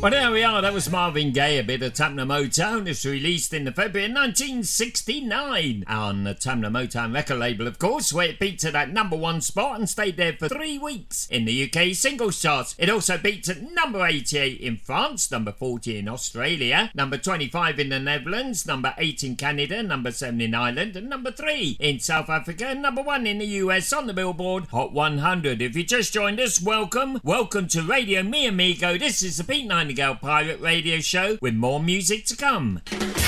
Well, there we are. That was Marvin Gaye, a bit of Tamla Motown. It's released in the February 1969 on the Tamla Motown record label, of course, where it peaked at that number one spot and stayed there for 3 weeks in the UK singles charts. It also peaked at number 88 in France, number 40 in Australia, number 25 in the Netherlands, number 8 in Canada, number 7 in Ireland, and number 3 in South Africa, and number 1 in the US on the Billboard Hot 100. If you just joined us, welcome. Welcome to Radio Mi Amigo. This is the Pete Nightingale Pirate Radio Show with more music to come.